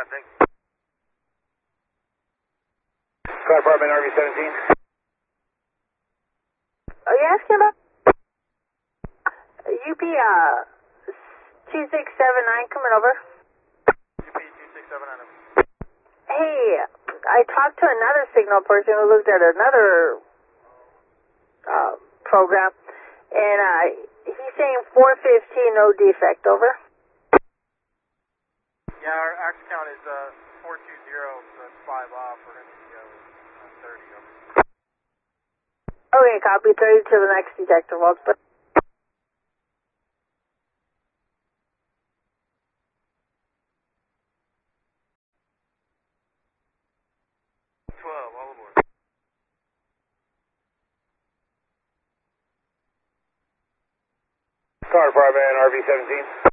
Contact. Squad Department RV-17. Are you asking about UP 2679 coming over? UP 2679. Hey, I talked to another signal person who looked at another program, and he's saying 415, no defect, over. Yeah, our action count is 420, so that's 5 off. We're going to go 30 over. Okay, copy, 30 to the next detector vault, but 12, all aboard. Car Department RV-17.